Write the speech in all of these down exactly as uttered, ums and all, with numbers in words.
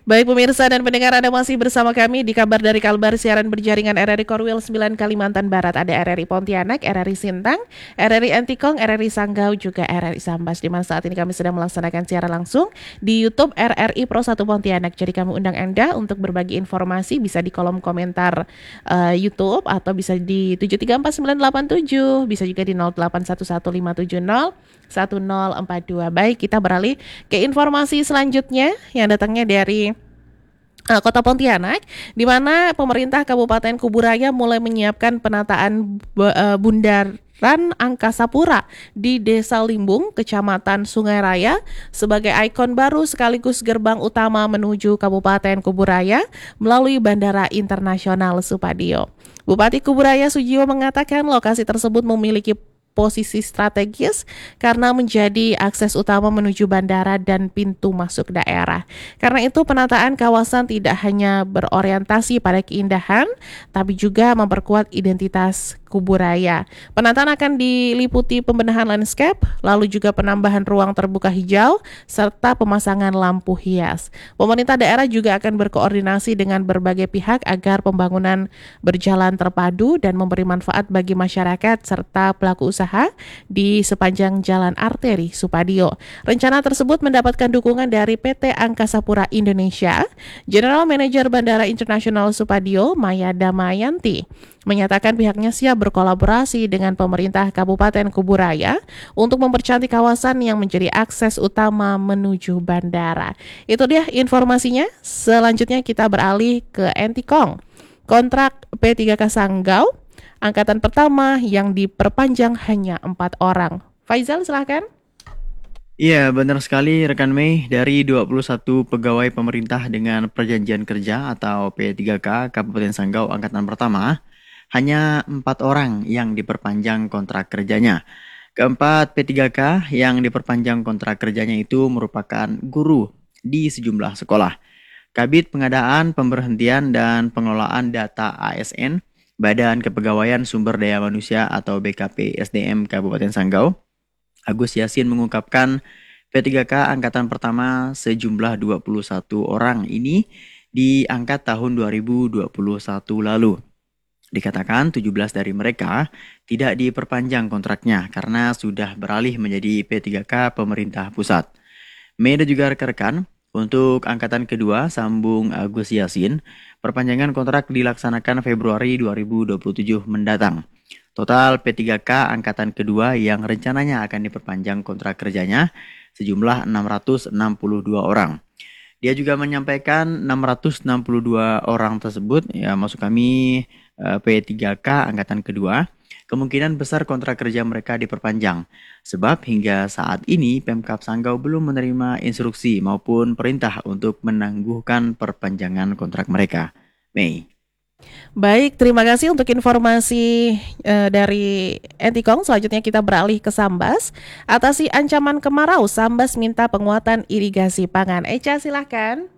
Baik pemirsa dan pendengar, Anda masih bersama kami di kabar dari Kalbar siaran berjaringan R R I Korwil sembilan Kalimantan Barat. Ada R R I Pontianak, R R I Sintang, R R I Antikong, R R I Sanggau, juga R R I Sambas. Di mana saat ini kami sedang melaksanakan siaran langsung di YouTube R R I Pro satu Pontianak. Jadi kami undang Anda untuk berbagi informasi, bisa di kolom komentar uh, YouTube atau bisa di tujuh tiga empat sembilan delapan tujuh, bisa juga di nol delapan satu satu lima tujuh nol satu nol empat dua. Baik, kita beralih ke informasi selanjutnya yang datangnya dari uh, Kota Pontianak, di mana pemerintah Kabupaten Kuburaya mulai menyiapkan penataan bu- uh, bundaran Angkasa Pura di Desa Limbung, Kecamatan Sungai Raya sebagai ikon baru sekaligus gerbang utama menuju Kabupaten Kuburaya melalui Bandara Internasional Supadio. Bupati Kuburaya Sujiwo mengatakan lokasi tersebut memiliki posisi strategis karena menjadi akses utama menuju bandara dan pintu masuk daerah. Karena itu penataan kawasan tidak hanya berorientasi pada keindahan, tapi juga memperkuat identitas Kuburaya. Penataan akan diliputi pembenahan landscape, lalu juga penambahan ruang terbuka hijau, serta pemasangan lampu hias. Pemerintah daerah juga akan berkoordinasi dengan berbagai pihak agar pembangunan berjalan terpadu dan memberi manfaat bagi masyarakat serta pelaku usaha di sepanjang jalan arteri Supadio. Rencana tersebut mendapatkan dukungan dari P T Angkasa Pura Indonesia. General Manager Bandara Internasional Supadio, Maya Damayanti, menyatakan pihaknya siap berkolaborasi dengan pemerintah Kabupaten Kuburaya untuk mempercantik kawasan yang menjadi akses utama menuju bandara. Itu dia informasinya. Selanjutnya kita beralih ke Antikong. Kontrak P tiga K Sanggau angkatan pertama yang diperpanjang hanya empat orang. Faizal, silahkan. Iya, benar sekali rekan Mei. Dari dua puluh satu pegawai pemerintah dengan perjanjian kerja atau P tiga K Kabupaten Sanggau angkatan pertama, hanya empat orang yang diperpanjang kontrak kerjanya. Keempat P tiga K yang diperpanjang kontrak kerjanya itu merupakan guru di sejumlah sekolah. Kabid Pengadaan, Pemberhentian, dan Pengelolaan Data A S N, Badan Kepegawaian Sumber Daya Manusia atau B K P S D M Kabupaten Sanggau, Agus Yasin mengungkapkan P tiga K angkatan pertama sejumlah dua puluh satu orang ini diangkat tahun dua ribu dua puluh satu lalu. Dikatakan tujuh belas dari mereka tidak diperpanjang kontraknya karena sudah beralih menjadi P tiga K pemerintah pusat. Mei dan juga rekan-rekan, untuk angkatan kedua sambung Agus Yasin, perpanjangan kontrak dilaksanakan Februari dua ribu dua puluh tujuh mendatang. Total P tiga K angkatan kedua yang rencananya akan diperpanjang kontrak kerjanya sejumlah enam ratus enam puluh dua orang. Dia juga menyampaikan enam ratus enam puluh dua orang tersebut, ya maksud kami eh, P tiga K angkatan kedua, kemungkinan besar kontrak kerja mereka diperpanjang. Sebab hingga saat ini Pemkab Sanggau belum menerima instruksi maupun perintah untuk menangguhkan perpanjangan kontrak mereka. Mei. Baik, terima kasih untuk informasi eh, dari Antikong. Selanjutnya kita beralih ke Sambas. Atasi ancaman kemarau, Sambas minta penguatan irigasi pangan. Eca, silahkan.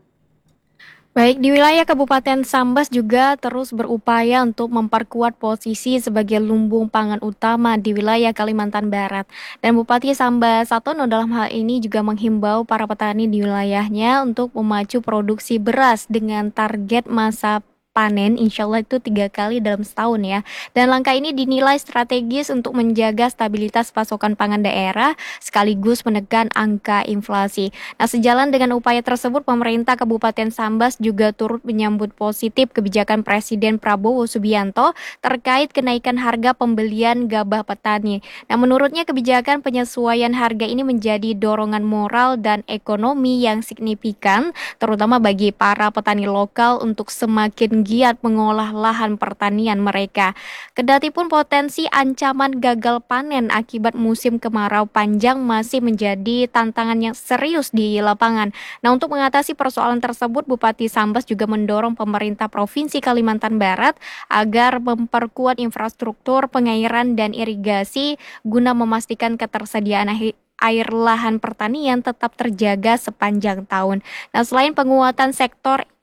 Baik, di wilayah Kabupaten Sambas juga terus berupaya untuk memperkuat posisi sebagai lumbung pangan utama di wilayah Kalimantan Barat. Dan Bupati Sambas Satono dalam hal ini juga menghimbau para petani di wilayahnya untuk memacu produksi beras dengan target masa panen insya Allah itu tiga kali dalam setahun ya. Dan langkah ini dinilai strategis untuk menjaga stabilitas pasokan pangan daerah sekaligus menekan angka inflasi. Nah, sejalan dengan upaya tersebut, pemerintah Kabupaten Sambas juga turut menyambut positif kebijakan Presiden Prabowo Subianto terkait kenaikan harga pembelian gabah petani. Nah, menurutnya kebijakan penyesuaian harga ini menjadi dorongan moral dan ekonomi yang signifikan, terutama bagi para petani lokal untuk semakin giat mengolah lahan pertanian mereka. Kedatipun potensi ancaman gagal panen akibat musim kemarau panjang masih menjadi tantangan yang serius di lapangan. Nah, untuk mengatasi persoalan tersebut, Bupati Sambas juga mendorong pemerintah Provinsi Kalimantan Barat agar memperkuat infrastruktur pengairan dan irigasi guna memastikan ketersediaan air lahan pertanian tetap terjaga sepanjang tahun. Nah, selain penguatan sektor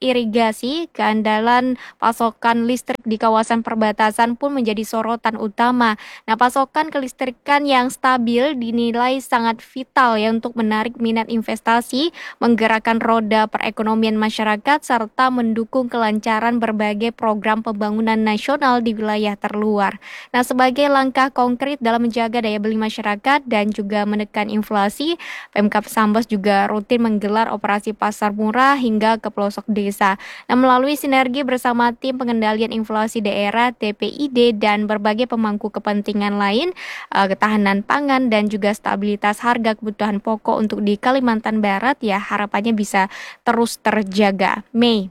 irigasi, keandalan pasokan listrik di kawasan perbatasan pun menjadi sorotan utama. Nah, pasokan kelistrikan yang stabil dinilai sangat vital ya untuk menarik minat investasi, menggerakkan roda perekonomian masyarakat, serta mendukung kelancaran berbagai program pembangunan nasional di wilayah terluar. Nah, sebagai langkah konkret dalam menjaga daya beli masyarakat dan juga menekan inflasi, Pemkab Sambas juga rutin menggelar operasi pasar murah hingga ke pelosok desa. Nah, melalui sinergi bersama tim pengendalian inflasi daerah T P I D dan berbagai pemangku kepentingan lain, uh, ketahanan pangan dan juga stabilitas harga kebutuhan pokok untuk di Kalimantan Barat ya harapannya bisa terus terjaga. Mei.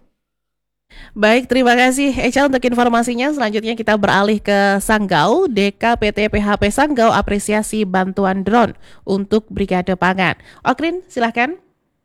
Baik, terima kasih Echa untuk informasinya. Selanjutnya kita beralih ke Sanggau. D K P T P H P Sanggau apresiasi bantuan drone untuk Brigade Pangan. Okrin, silahkan.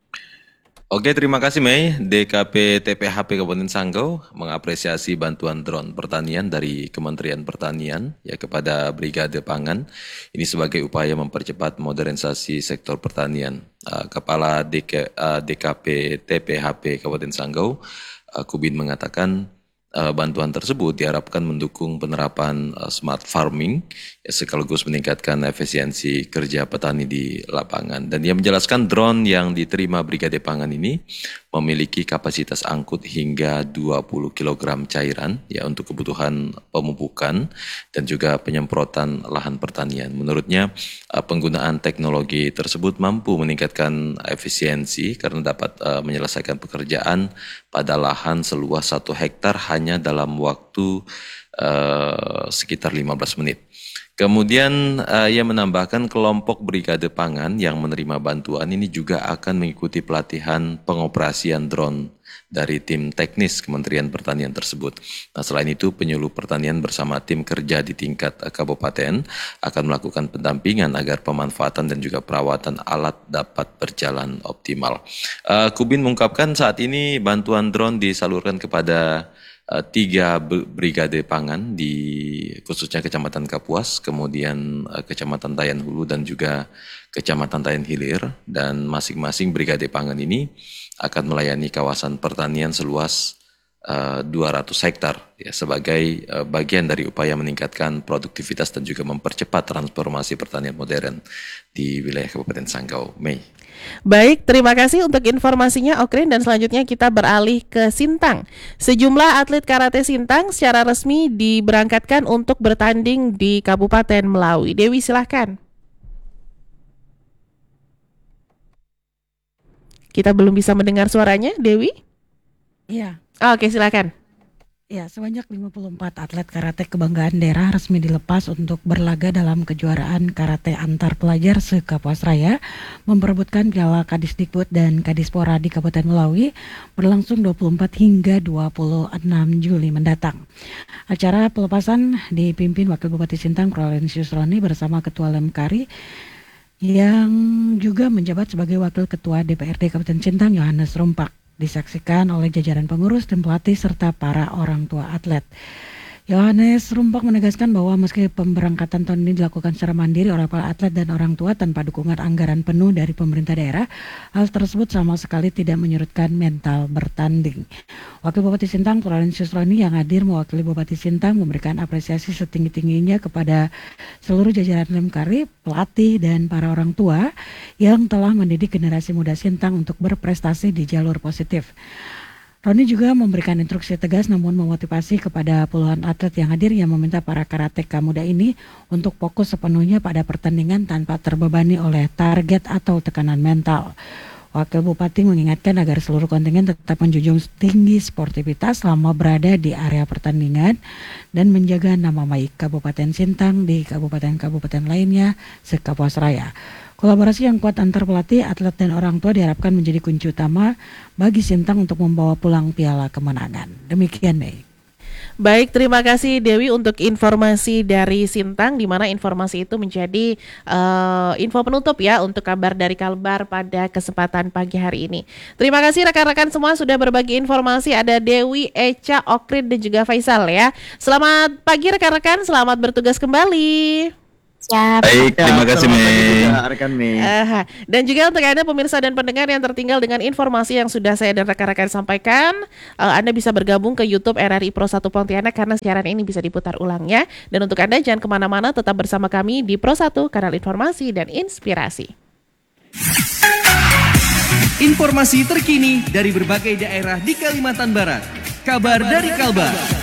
Oke, terima kasih Mei. D K P T P H P Kabupaten Sanggau mengapresiasi bantuan drone pertanian dari Kementerian Pertanian ya kepada Brigade Pangan. Ini sebagai upaya mempercepat modernisasi sektor pertanian. Uh, Kepala D K, uh, D K P T P H P Kabupaten Sanggau, uh, Kubin mengatakan uh, bantuan tersebut diharapkan mendukung penerapan uh, smart farming ya, sekaligus meningkatkan efisiensi kerja petani di lapangan. Dan dia menjelaskan drone yang diterima Brigade Pangan ini memiliki kapasitas angkut hingga dua puluh kilogram cairan ya untuk kebutuhan pemupukan dan juga penyemprotan lahan pertanian. Menurutnya uh, penggunaan teknologi tersebut mampu meningkatkan efisiensi karena dapat uh, menyelesaikan pekerjaan pada lahan seluas satu hektar hanya dalam waktu uh, sekitar lima belas menit. Kemudian uh, ia menambahkan kelompok Brigade Pangan yang menerima bantuan ini juga akan mengikuti pelatihan pengoperasian drone dari tim teknis Kementerian Pertanian tersebut. Nah, selain itu penyuluh pertanian bersama tim kerja di tingkat uh, kabupaten akan melakukan pendampingan agar pemanfaatan dan juga perawatan alat dapat berjalan optimal. Uh, Kubin mengungkapkan saat ini bantuan drone disalurkan kepada Uh, tiga brigade pangan di khususnya Kecamatan Kapuas, kemudian uh, Kecamatan Tayan Hulu dan juga Kecamatan Tayan Hilir, dan masing-masing brigade pangan ini akan melayani kawasan pertanian seluas uh, dua ratus hektar ya, sebagai uh, bagian dari upaya meningkatkan produktivitas dan juga mempercepat transformasi pertanian modern di wilayah Kabupaten Sanggau. Mei. Baik, terima kasih untuk informasinya Okrin, dan selanjutnya kita beralih ke Sintang. Sejumlah atlet karate Sintang secara resmi diberangkatkan untuk bertanding di Kabupaten Melawi. Dewi, silahkan. Kita belum bisa mendengar suaranya, Dewi? Iya. Oh, oke, silahkan. Ya, sebanyak lima puluh empat atlet karate kebanggaan daerah resmi dilepas untuk berlaga dalam kejuaraan karate antar pelajar se-Kapuas Raya memperebutkan Piala Kadisdikbud dan Kadispora di Kabupaten Melawi berlangsung dua puluh empat hingga dua puluh enam Juli mendatang. Acara pelepasan dipimpin Wakil Bupati Sintang Prolensius Roni bersama Ketua Lemkari yang juga menjabat sebagai Wakil Ketua D P R D Kabupaten Sintang Yohanes Rumpak. Disaksikan oleh jajaran pengurus dan pelatih serta para orang tua atlet. Yohanes Rumpak menegaskan bahwa meski pemberangkatan tahun ini dilakukan secara mandiri oleh para atlet dan orang tua tanpa dukungan anggaran penuh dari pemerintah daerah, hal tersebut sama sekali tidak menyurutkan mental bertanding. Wakil Bupati Sintang Prolensius Roni yang hadir mewakili Bupati Sintang memberikan apresiasi setinggi-tingginya kepada seluruh jajaran Lemkari, pelatih dan para orang tua yang telah mendidik generasi muda Sintang untuk berprestasi di jalur positif. Roni juga memberikan instruksi tegas namun memotivasi kepada puluhan atlet yang hadir yang meminta para karateka muda ini untuk fokus sepenuhnya pada pertandingan tanpa terbebani oleh target atau tekanan mental. Wakil Bupati mengingatkan agar seluruh kontingen tetap menjunjung tinggi sportivitas selama berada di area pertandingan dan menjaga nama baik Kabupaten Sintang di kabupaten-kabupaten lainnya se-Kapuas Raya. Kolaborasi yang kuat antar pelatih, atlet dan orang tua diharapkan menjadi kunci utama bagi Sintang untuk membawa pulang piala kemenangan. Demikian, Mei. Baik, terima kasih Dewi untuk informasi dari Sintang, di mana informasi itu menjadi uh, info penutup ya untuk kabar dari Kalbar pada kesempatan pagi hari ini. Terima kasih rekan-rekan semua sudah berbagi informasi. Ada Dewi, Echa, Okrin dan juga Faisal ya. Selamat pagi rekan-rekan, selamat bertugas kembali. Siap. Baik, Ya, terima kasih selamat pagi Mei. juga rekan Mei. Aha. Dan juga untuk Anda pemirsa dan pendengar yang tertinggal dengan informasi yang sudah saya dan rekan-rekan sampaikan, eh, Anda bisa bergabung ke YouTube R R I Pro satu Pontianak karena siaran ini bisa diputar ulang ya. Dan untuk Anda jangan kemana-mana, tetap bersama kami di Pro satu, kanal informasi dan inspirasi. Informasi terkini dari berbagai daerah di Kalimantan Barat. Kabar dari Kalbar.